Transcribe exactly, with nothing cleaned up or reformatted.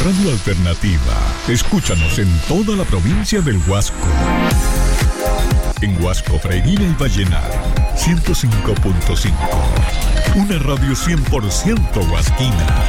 Radio Alternativa. Escúchanos en toda la provincia del Huasco. En Huasco, Freirina y Vallenar, ciento cinco punto cinco. Una radio cien por ciento huasquina.